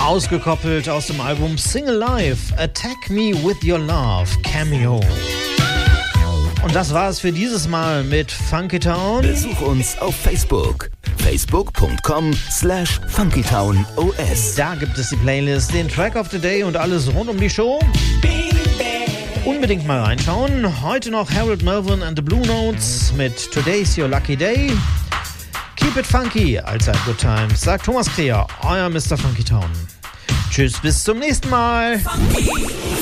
Ausgekoppelt aus dem Album Single Life, Attack Me With Your Love, Cameo. Und das war es für dieses Mal mit Funky Town. Besuch uns auf Facebook. facebook.com/funkytownos. Da gibt es die Playlist, den Track of the Day und alles rund um die Show. Unbedingt mal reinschauen. Heute noch Harold Melvin and the Blue Notes mit Today's Your Lucky Day. Keep it funky, allzeit good times, sagt Thomas Kreher, euer Mr. Funky Town. Tschüss, bis zum nächsten Mal. Funky.